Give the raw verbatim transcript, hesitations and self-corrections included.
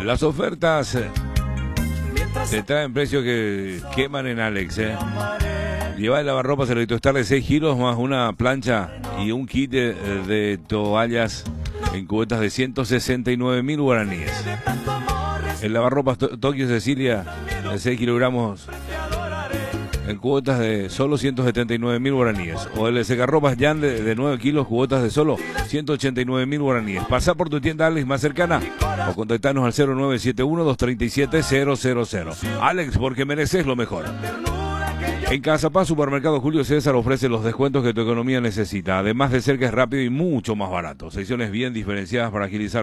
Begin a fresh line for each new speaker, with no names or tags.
Las ofertas te traen precios que queman en Alex, ¿eh? Lleva el lavarropas Electrostar de seis kilos más una plancha y un kit de, de toallas en cubetas de ciento sesenta y nueve mil guaraníes. El lavarropas to Tokio Cecilia de seis kilogramos en cuotas de solo ciento setenta y nueve mil guaraníes. O el secarropas Jan de, de nueve kilos, cuotas de solo ciento ochenta y nueve mil guaraníes. Pasá por tu tienda Alex más cercana o contactanos al cero nueve siete uno, dos tres siete, cero cero cero. Alex, porque mereces lo mejor. En Casapá, Supermercado Julio César ofrece los descuentos que tu economía necesita. Además de ser que es rápido y mucho más barato. Secciones bien diferenciadas para agilizar